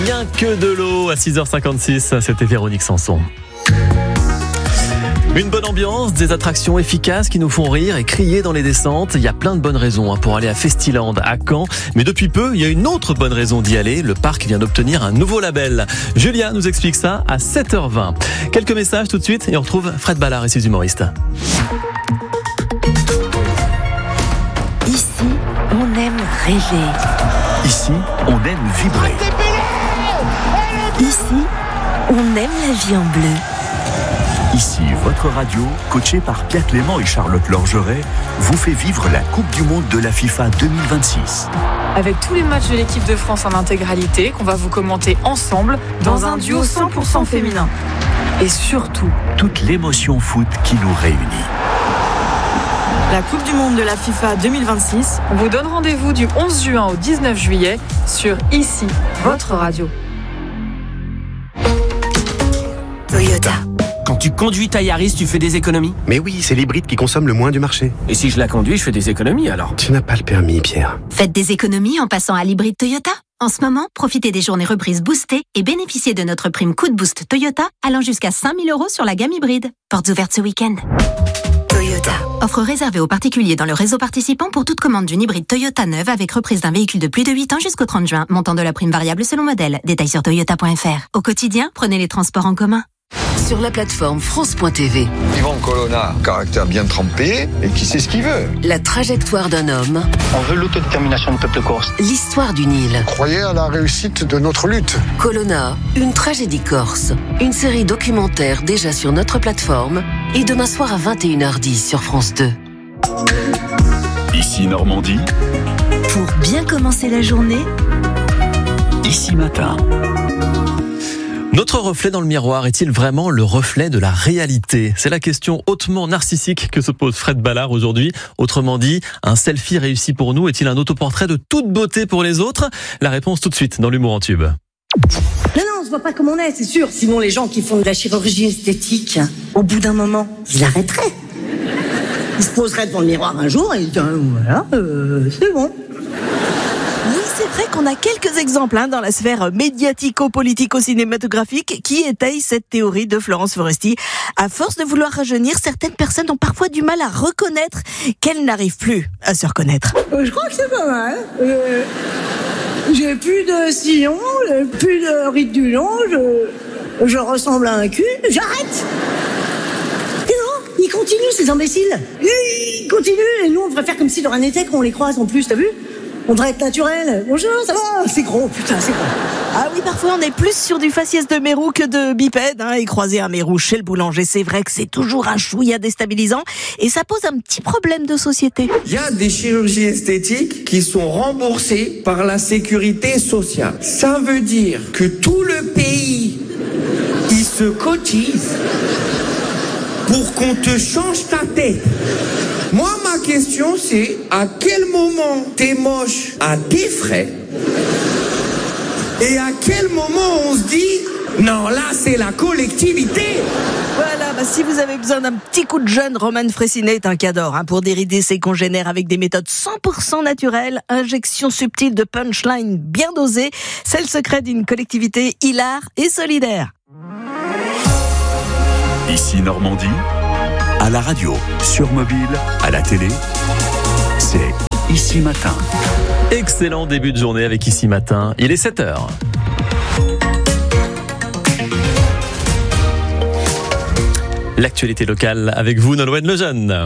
Rien que de l'eau à 6h56, c'était Véronique Sanson. Une bonne ambiance, des attractions efficaces qui nous font rire et crier dans les descentes. Il y a plein de bonnes raisons pour aller à Festiland à Caen. Mais depuis peu, il y a une autre bonne raison d'y aller. Le parc vient d'obtenir un nouveau label. Julia nous explique ça à 7h20. Quelques messages tout de suite et on retrouve Fred Ballard et ses humoristes. Ici, on aime rêver. Ici, on aime vibrer. Ici, on aime la vie en bleu. Ici, votre radio, coachée par Pierre Clément et Charlotte Lorgeret, vous fait vivre la Coupe du Monde de la FIFA 2026. Avec tous les matchs de l'équipe de France en intégralité, qu'on va vous commenter ensemble dans un duo 100% féminin. Et surtout, toute l'émotion foot qui nous réunit. La Coupe du Monde de la FIFA 2026 vous donne rendez-vous du 11 juin au 19 juillet sur Ici, votre radio. Toyota. Quand tu conduis ta Yaris, tu fais des économies ? Mais oui, c'est l'hybride qui consomme le moins du marché. Et si je la conduis, je fais des économies alors ? Tu n'as pas le permis, Pierre. Faites des économies en passant à l'hybride Toyota. En ce moment, profitez des journées reprises boostées et bénéficiez de notre prime coup de boost Toyota allant jusqu'à 5 000 € sur la gamme hybride. Portes ouvertes ce week-end. Toyota. Offre réservée aux particuliers dans le réseau participant pour toute commande d'une hybride Toyota neuve avec reprise d'un véhicule de plus de 8 ans jusqu'au 30 juin. Montant de la prime variable selon modèle. Détails sur toyota.fr. Au quotidien, prenez les transports en commun. Sur la plateforme France.tv. Yvan Colonna, caractère bien trempé et qui sait ce qu'il veut. La trajectoire d'un homme. On veut l'autodétermination du peuple corse. L'histoire d'une île. Croyez à la réussite de notre lutte. Colonna, une tragédie corse. Une série documentaire déjà sur notre plateforme et demain soir à 21h10 sur France 2. Ici Normandie. Pour bien commencer la journée, Ici Matin. Notre reflet dans le miroir est-il vraiment le reflet de la réalité ? C'est la question hautement narcissique que se pose Fred Ballard aujourd'hui. Autrement dit, un selfie réussi pour nous est-il un autoportrait de toute beauté pour les autres ? La réponse tout de suite dans l'humour en tube. Non, on se voit pas comme on est, c'est sûr. Sinon, les gens qui font de la chirurgie esthétique, au bout d'un moment, ils arrêteraient. Ils se poseraient devant le miroir un jour et ils diraient, voilà, c'est bon. Oui, c'est vrai qu'on a quelques exemples dans la sphère médiatico-politico-cinématographique qui étayent cette théorie de Florence Foresti. À force de vouloir rajeunir, certaines personnes ont parfois du mal à reconnaître qu'elles n'arrivent plus à se reconnaître. Je crois que c'est pas mal. J'ai plus de sillon, j'ai plus de ride du long, je ressemble à un cul, j'arrête. Et non, ils continuent ces imbéciles. Ils continuent et nous on devrait faire comme si de rien n'était qu'on les croise en plus, t'as vu ? On devrait être naturel. Bonjour, ça va ? C'est gros, putain, c'est gros. Ah oui, parfois on est plus sur du faciès de mérou que de bipède. Et croiser un mérou chez le boulanger, c'est vrai que c'est toujours un chouïa déstabilisant. Et ça pose un petit problème de société. Il y a des chirurgies esthétiques qui sont remboursées par la sécurité sociale. Ça veut dire que tout le pays, il se cotise pour qu'on te change ta tête. Moi, ma question, c'est à quel moment t'es moche à tes frais et à quel moment on se dit non, là, c'est la collectivité. Voilà, si vous avez besoin d'un petit coup de jeune, Roman Fressinet est un cador pour dérider ses congénères avec des méthodes 100% naturelles, injection subtile de punchline bien dosée. C'est le secret d'une collectivité hilare et solidaire. Ici Normandie. À la radio, sur mobile, à la télé, c'est Ici Matin. Excellent début de journée avec Ici Matin. Il est 7h. L'actualité locale avec vous, Nolwenn Lejeune.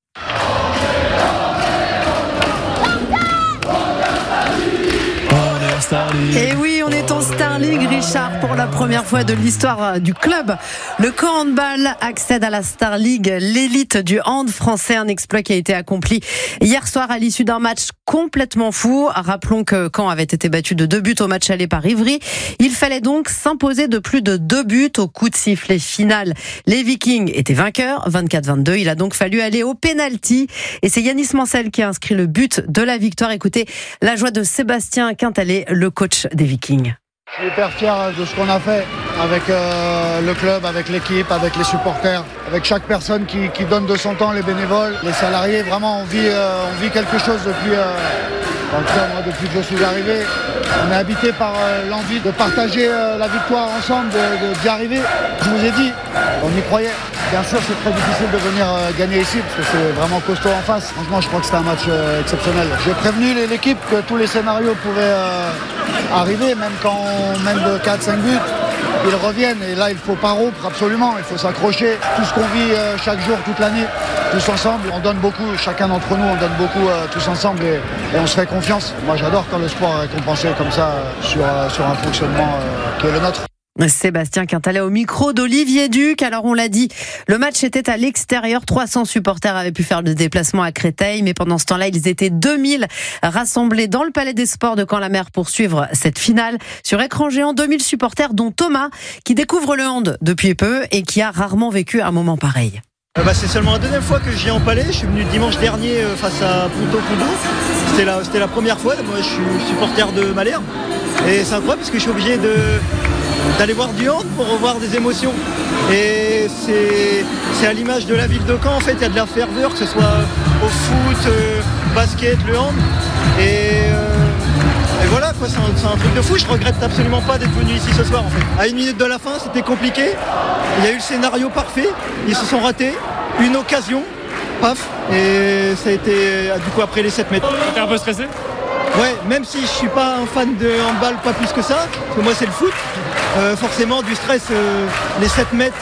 Et oui, on est en Star League, Richard, pour la première fois de l'histoire du club. Le camp handball accède à la Star League, l'élite du hand français, un exploit qui a été accompli hier soir à l'issue d'un match complètement fou. Rappelons que Caen avait été battu de 2 buts au match aller par Ivry. Il fallait donc s'imposer de plus de 2 buts au coup de sifflet final. Les Vikings étaient vainqueurs, 24-22. Il a donc fallu aller au pénalty. Et c'est Yanis Mansell qui a inscrit le but de la victoire. Écoutez la joie de Sébastien Quintalet, le coach des Vikings. Je suis hyper fier de ce qu'on a fait avec le club, avec l'équipe, avec les supporters, avec chaque personne qui donne de son temps, les bénévoles, les salariés. Vraiment, on vit quelque chose En tout cas, moi, depuis que je suis arrivé, on est habité par l'envie de partager la victoire ensemble, d'y arriver. Je vous ai dit, on y croyait. Bien sûr, c'est très difficile de venir gagner ici parce que c'est vraiment costaud en face. Franchement, je crois que c'était un match exceptionnel. J'ai prévenu l'équipe que tous les scénarios pouvaient arriver, même quand on mène de 4-5 buts. Ils reviennent et là il faut pas rompre absolument, il faut s'accrocher. Tout ce qu'on vit chaque jour, toute l'année, tous ensemble, on donne beaucoup, chacun d'entre nous on donne beaucoup tous ensemble et on se fait confiance. Moi j'adore quand le sport est récompensé comme ça sur un fonctionnement qui est le nôtre. Sébastien Quintalet au micro d'Olivier Duc. Alors on l'a dit, le match était à l'extérieur. 300 supporters avaient pu faire le déplacement à Créteil, mais pendant ce temps-là, ils étaient 2000 rassemblés dans le Palais des Sports de Caen-la-Mer pour suivre cette finale. Sur écran géant, 2000 supporters, dont Thomas, qui découvre le hand depuis peu et qui a rarement vécu un moment pareil. C'est seulement la deuxième fois que je viens en Palais. Je suis venu dimanche dernier face à Punto Kondo. C'était la première fois. Moi, je suis supporter de Malherbe. Et c'est incroyable parce que je suis obligé d'aller voir du hand pour revoir des émotions. Et c'est à l'image de la ville de Caen, en fait, il y a de la ferveur, que ce soit au foot, basket, le hand. Et voilà, quoi, c'est un truc de fou. Je regrette absolument pas d'être venu ici ce soir, en fait. À 1 minute de la fin, c'était compliqué. Il y a eu le scénario parfait. Ils se sont ratés. Une occasion, paf. Et ça a été, du coup, après les 7 mètres. T'es un peu stressé ? Ouais, même si je suis pas un fan de handball, pas plus que ça, parce que moi c'est le foot, forcément du stress, les 7 mètres,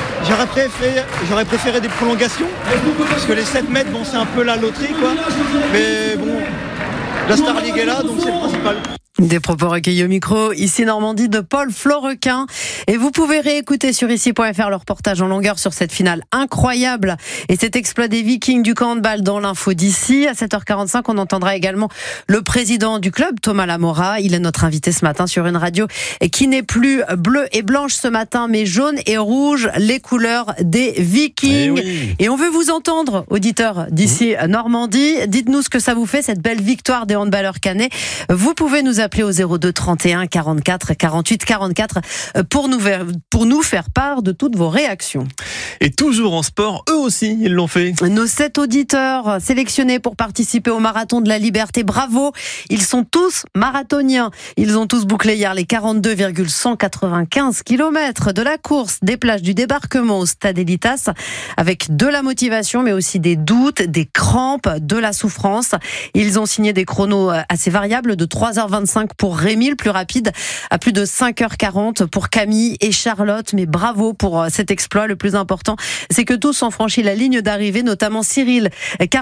j'aurais préféré des prolongations, parce que les 7 mètres, bon c'est un peu la loterie quoi, mais bon, la Star League est là, donc c'est le principal. Des propos recueillis au micro, ici Normandie, de Paul Florequin. Et vous pouvez réécouter sur ici.fr le reportage en longueur sur cette finale incroyable et cet exploit des Vikings du handball dans l'info d'ici. À 7h45, on entendra également le président du club, Thomas Lamora. Il est notre invité ce matin sur une radio qui n'est plus bleue et blanche ce matin, mais jaune et rouge, les couleurs des Vikings. Oui. Et on veut vous entendre, auditeurs d'ici Normandie. Dites-nous ce que ça vous fait, cette belle victoire des handballeurs cannais. Vous pouvez nous appeler au 02 31 44 48 44 pour nous faire part de toutes vos réactions. Et toujours en sport, eux aussi, ils l'ont fait. Nos 7 auditeurs sélectionnés pour participer au Marathon de la Liberté, bravo. Ils sont tous marathoniens. Ils ont tous bouclé hier les 42,195 km de la course des plages du débarquement au Stade Elitas avec de la motivation, mais aussi des doutes, des crampes, de la souffrance. Ils ont signé des chronos assez variables de 3h25 pour Rémi, le plus rapide, à plus de 5h40 pour Camille et Charlotte. Mais bravo pour cet exploit. Le plus important, c'est que tous ont franchi la ligne d'arrivée, notamment Cyril,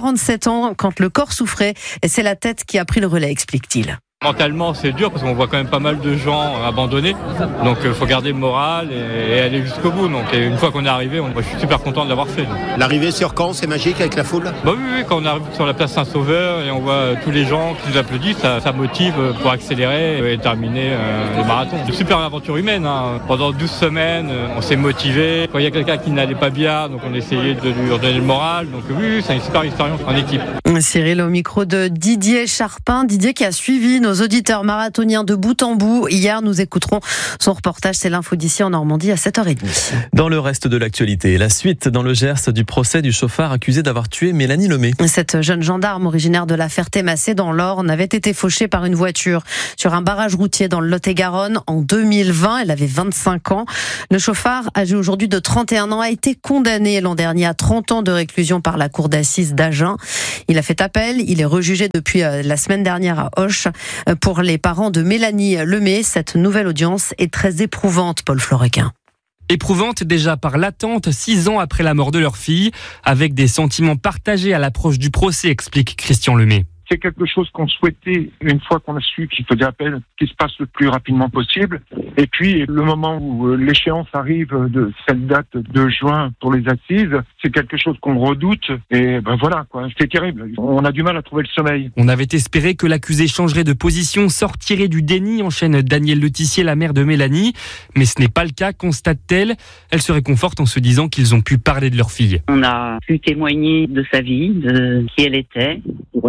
47 ans, quand le corps souffrait. Et c'est la tête qui a pris le relais, explique-t-il. Mentalement, c'est dur parce qu'on voit quand même pas mal de gens abandonnés. Donc, il faut garder le moral et aller jusqu'au bout. Donc, une fois qu'on est arrivé, je suis super content de l'avoir fait. Donc. L'arrivée sur Caen, c'est magique avec la foule ? Oui, quand on arrive sur la place Saint-Sauveur et on voit tous les gens qui nous applaudissent, ça motive pour accélérer et terminer le marathon. C'est une super aventure humaine. Pendant 12 semaines, on s'est motivé. Quand il y a quelqu'un qui n'allait pas bien, donc on essayait de lui redonner le moral. Donc oui, c'est une super expérience en équipe. Cyril au micro de Didier Charpin. Didier qui a suivi nos auditeurs marathoniens de bout en bout. Hier, nous écouterons son reportage. C'est l'info d'ici en Normandie à 7h30. Dans le reste de l'actualité, la suite dans le Gers du procès du chauffard accusé d'avoir tué Mélanie Lemay. Cette jeune gendarme originaire de la Ferté-Massé dans l'Orne avait été fauchée par une voiture sur un barrage routier dans le Lot-et-Garonne en 2020. Elle avait 25 ans. Le chauffard, âgé aujourd'hui de 31 ans, a été condamné l'an dernier à 30 ans de réclusion par la cour d'assises d'Agen. Il a fait appel. Il est rejugé depuis la semaine dernière à Auch. Pour les parents de Mélanie Lemay, cette nouvelle audience est très éprouvante, Paul Florequin. Éprouvante déjà par l'attente 6 ans après la mort de leur fille, avec des sentiments partagés à l'approche du procès, explique Christian Lemay. C'est quelque chose qu'on souhaitait, une fois qu'on a su qu'il faisait appel, qu'il se passe le plus rapidement possible. Et puis, le moment où l'échéance arrive de cette date de juin pour les assises, c'est quelque chose qu'on redoute. Et voilà, quoi. C'est terrible. On a du mal à trouver le sommeil. On avait espéré que l'accusé changerait de position, sortirait du déni, enchaîne Danielle Letissier, la mère de Mélanie. Mais ce n'est pas le cas, constate-t-elle. Elle se réconforte en se disant qu'ils ont pu parler de leur fille. On a pu témoigner de sa vie, de qui elle était. Pour la deuxième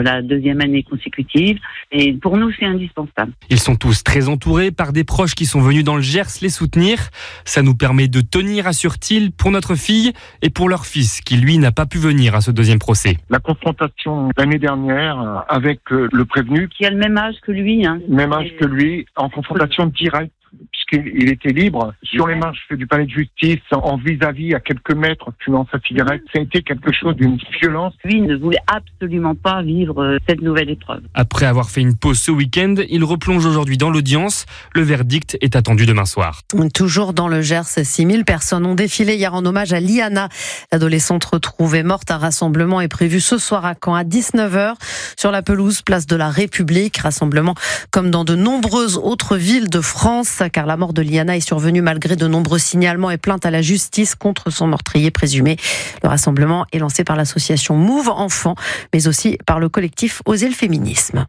deuxième année consécutive. Et pour nous, c'est indispensable. Ils sont tous très entourés par des proches qui sont venus dans le Gers les soutenir. Ça nous permet de tenir, assure-t-il, pour notre fille et pour leur fils, qui lui n'a pas pu venir à ce deuxième procès. La confrontation l'année dernière avec le prévenu, Qui a le même âge que lui. même âge que lui, en confrontation directe, puisqu'il était libre, sur les marches du palais de justice, en vis-à-vis, à quelques mètres, fumant sa cigarette. Ça a été quelque chose d'une violence. Lui ne voulait absolument pas vivre cette nouvelle épreuve. Après avoir fait une pause ce week-end, il replonge aujourd'hui dans l'audience. Le verdict est attendu demain soir. Toujours dans le Gers, 6000 personnes ont défilé hier en hommage à Liana. L'adolescente retrouvée morte. Un rassemblement est prévu ce soir à Caen à 19h sur la pelouse, place de la République. Rassemblement comme dans de nombreuses autres villes de France, car la mort de Liana est survenue malgré de nombreux signalements et plaintes à la justice contre son meurtrier présumé. Le rassemblement est lancé par l'association Move Enfants, mais aussi par le collectif Oser le féminisme.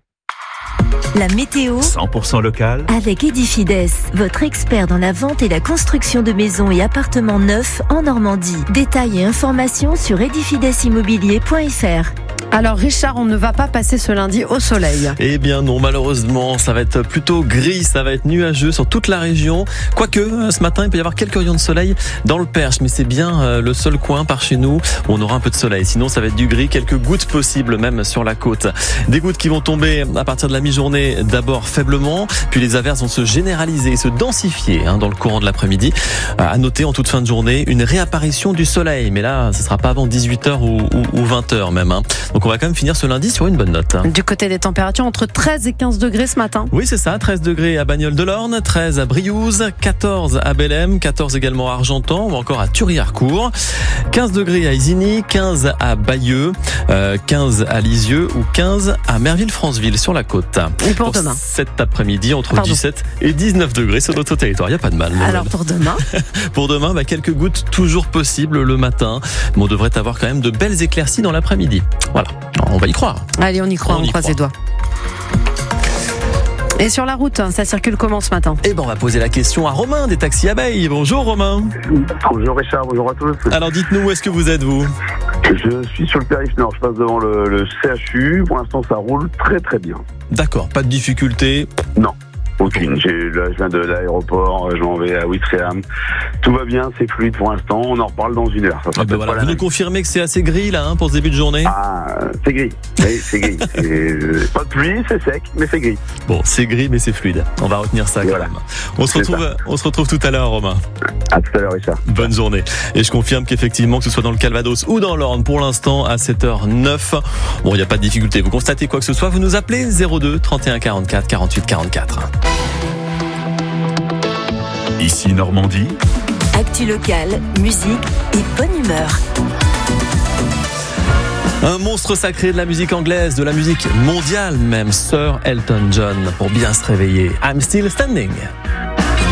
La météo 100% local avec Edifides, votre expert dans la vente et la construction de maisons et appartements neufs en Normandie. Détails et informations sur edifidesimmobilier.fr. Alors Richard, on ne va pas passer ce lundi au soleil. Eh bien non, malheureusement, ça va être plutôt gris, ça va être nuageux sur toute la région. Quoique, ce matin, il peut y avoir quelques rayons de soleil dans le Perche, mais c'est bien le seul coin par chez nous où on aura un peu de soleil. Sinon, ça va être du gris, quelques gouttes possibles même sur la côte. Des gouttes qui vont tomber à partir de la mi-journée, d'abord faiblement, puis les averses vont se généraliser et se densifier dans le courant de l'après-midi. À noter en toute fin de journée une réapparition du soleil, mais là, ce sera pas avant 18h ou 20h même. Donc on va quand même finir ce lundi sur une bonne note. Du côté des températures, entre 13 et 15 degrés ce matin. Oui, c'est ça, 13 degrés à Bagnoles-de-l'Orne, 13 à Briouze, 14 à Bellem, 14 également à Argentan ou encore à Thury-Harcourt, 15 degrés à Isigny, 15 à Bayeux, 15 à Lisieux ou 15 à Merville-Franceville sur la côte. Et pour demain, cet après-midi, on trouve 17 et 19 degrés sur notre territoire, il n'y a pas de mal. Alors pour demain Pour demain, quelques gouttes toujours possibles le matin, mais on devrait avoir quand même de belles éclaircies dans l'après-midi. Voilà, on va y croire. Allez, on y croit, on croise les doigts. Et sur la route, ça circule comment ce matin ? Eh ben, on va poser la question à Romain des Taxis Abeilles. Bonjour Romain. Bonjour Richard, bonjour à tous. Alors dites-nous, où est-ce que vous êtes vous ? Je suis sur le périph' nord, je passe devant le CHU. Pour l'instant, ça roule très très bien. D'accord, pas de difficulté ? Non. Aucune. Là, je viens de l'aéroport, je m'en vais à Ouistreham. Tout va bien, c'est fluide pour l'instant. On en reparle dans une heure. Ça sera voilà. Vous nous confirmez que c'est assez gris là pour ce début de journée ? Ah, c'est gris. Oui, c'est gris. Pas de pluie, c'est sec, mais c'est gris. Bon, c'est gris, mais c'est fluide. On va retenir ça quand même. On se retrouve tout à l'heure, Romain. À tout à l'heure, Richard. Bonne journée. Et je confirme qu'effectivement, que ce soit dans le Calvados ou dans l'Orne, pour l'instant, à 7h09, bon, il n'y a pas de difficulté. Vous constatez quoi que ce soit, vous nous appelez 02 31 44 48 44. Ici Normandie. Actu locale, musique et bonne humeur. Un monstre sacré de la musique anglaise, de la musique mondiale même, Sir Elton John, pour bien se réveiller. I'm Still Standing.